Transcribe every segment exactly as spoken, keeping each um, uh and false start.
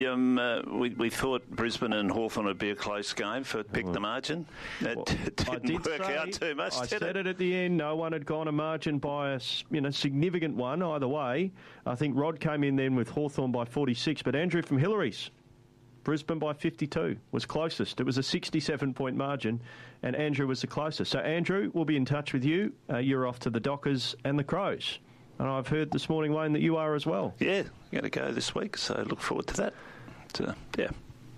Um, uh, we, we thought Brisbane and Hawthorn would be a close game for Pick the Margin. That Well, didn't I did work say, out too much, I did said it? it at the end. No one had gone a margin by a you know, significant one either way. I think Rod came in then with Hawthorn by forty-six, but Andrew from Hillary's, Brisbane by fifty-two, was closest. It was a sixty-seven point margin, and Andrew was the closest. So, Andrew, we'll be in touch with you. Uh, you're off to the Dockers and the Crows. And I've heard this morning, Wayne, that you are as well. Yeah, I'm going to go this week, so look forward to that. So, yeah,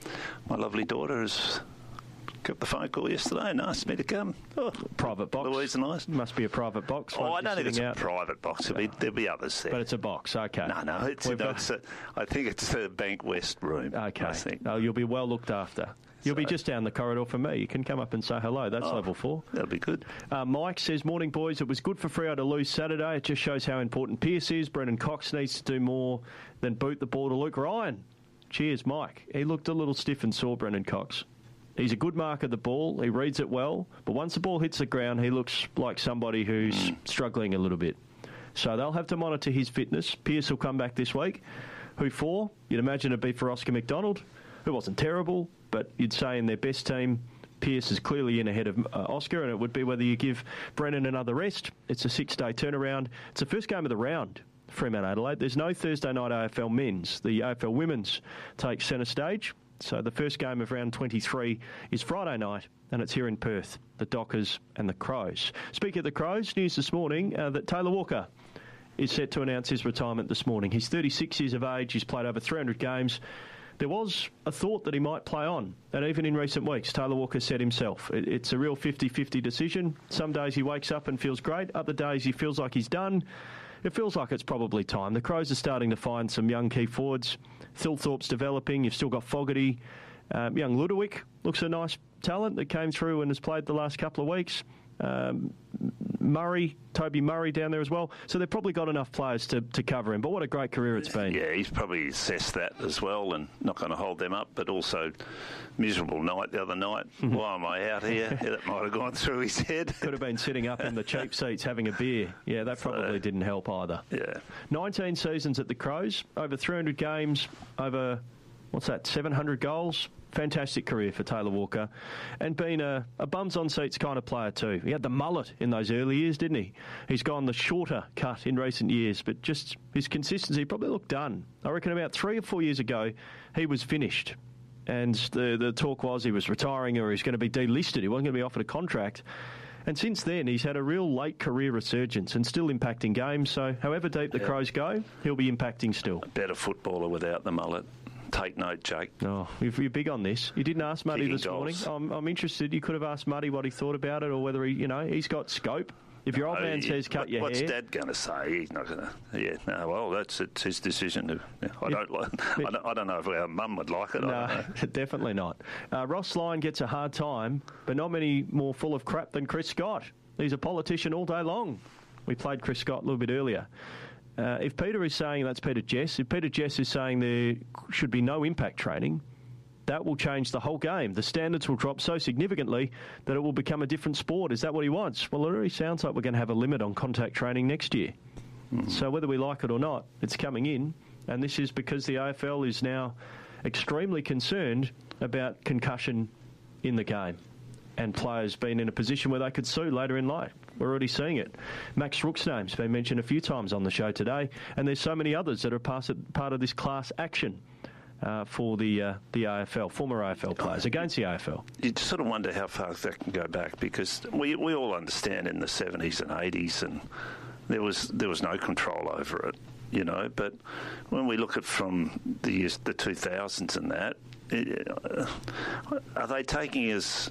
my lovely daughter has got the phone call yesterday and asked me to come. Oh, private box. Louise and I. Must be a private box. Oh, I don't think it's out. a private box. There'll be, there'll be others there. But it's a box, okay. No, no, it's, We've no, got- it's a, I think it's a Bank West room. Okay. I think. Oh, you'll be well looked after. You'll So- be just down the corridor from me. You can come up and say hello. That's Oh, level four. That'll be good. Uh, Mike says, morning, boys. It was good for Freo to lose Saturday. It just shows how important Pearce is. Brendan Cox needs to do more than boot the ball to Luke Ryan. Cheers, Mike. He looked a little stiff and sore, Brendan Cox. He's a good marker of the ball. He reads it well. But once the ball hits the ground, he looks like somebody who's mm. struggling a little bit. So they'll have to monitor his fitness. Pearce will come back this week. Who for? You'd imagine it'd be for Oscar McDonald, who wasn't terrible, but you'd say in their best team, Pearce is clearly in ahead of uh, Oscar, and it would be whether you give Brennan another rest. It's a six-day turnaround. It's the first game of the round, Fremantle Adelaide. There's no Thursday night A F L men's. The A F L women's takes centre stage. So the first game of round twenty-three is Friday night, and it's here in Perth, the Dockers and the Crows. Speaking of the Crows, news this morning uh, that Taylor Walker is set to announce his retirement this morning. He's thirty-six years of age. He's played over three hundred games. There was a thought that he might play on, and even in recent weeks, Taylor Walker said himself, it, it's a real fifty-fifty decision. Some days he wakes up and feels great. Other days he feels like he's done. It feels like it's probably time. The Crows are starting to find some young key forwards. Thilthorpe's developing. You've still got Fogarty. Um, young Ludowick looks a nice talent that came through and has played the last couple of weeks. Um, Murray, Toby Murray down there as well. So they've probably got enough players to, to cover him. But what a great career it's been. Yeah, he's probably assessed that as well and not going to hold them up, but also miserable night the other night. Why am I out here? Yeah, that might have gone through his head. Could have been sitting up in the cheap seats having a beer. Yeah, that probably so, didn't help either. Yeah. nineteen seasons at the Crows, over three hundred games, over, what's that, seven hundred goals. Fantastic career for Taylor Walker, and been a, a bums-on-seats kind of player too. He had the mullet in those early years, didn't he? He's gone the shorter cut in recent years, but just his consistency probably looked done. I reckon about three or four years ago, he was finished, and the, the talk was he was retiring or he's going to be delisted. He wasn't going to be offered a contract. And since then, he's had a real late career resurgence and still impacting games. So however deep the yeah. Crows go, he'll be impacting still. A better footballer without the mullet. Take note, Jake. Oh, you're big on this. You didn't ask Muddy Kicking this goals. morning. I'm, I'm interested. You could have asked Muddy what he thought about it, or whether he, you know, he's got scope. If your old no, man he, says cut what, your what's hair, what's Dad going to say? He's not going to. Yeah, no. Well, that's it's his decision. To, yeah, I don't like. I don't, I don't know if our mum would like it. No, I don't know. Definitely not. Uh, Ross Lyon gets a hard time, but not many more full of crap than Chris Scott. He's a politician all day long. We played Chris Scott a little bit earlier. Uh, if Peter is saying, that's Peter Jess, if Peter Jess is saying there should be no impact training, that will change the whole game. The standards will drop so significantly that it will become a different sport. Is that what he wants? Well, it already sounds like we're going to have a limit on contact training next year. Mm. So whether we like it or not, it's coming in, and this is because the A F L is now extremely concerned about concussion in the game and players being in a position where they could sue later in life. We're already seeing it. Max Rook's name's been mentioned a few times on the show today, and there's so many others that are part of this class action uh, for the uh, the A F L, former A F L players, against the A F L. You sort of wonder how far that can go back, because we we all understand in the seventies and eighties, and there was there was no control over it, you know. But when we look at from the years, the two thousands and that, it, uh, are they taking as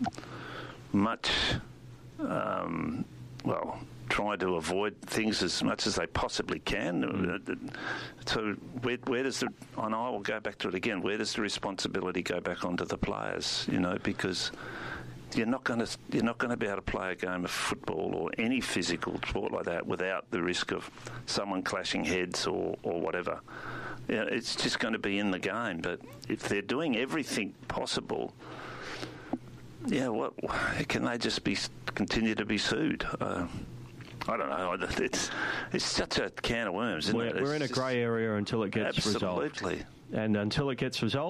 much, um, well, trying to avoid things as much as they possibly can? Mm. So where, where does the, and I will go back to it again, where does the responsibility go back onto the players, you know, because you're not going to you're not going to be able to play a game of football or any physical sport like that without the risk of someone clashing heads or, or whatever. You know, it's just going to be in the game. But if they're doing everything possible, yeah, what can they just be continue to be sued? Uh, I don't know. It's it's such a can of worms, isn't we're, it? We're in a just, grey area until it gets absolutely. resolved. And until it gets resolved,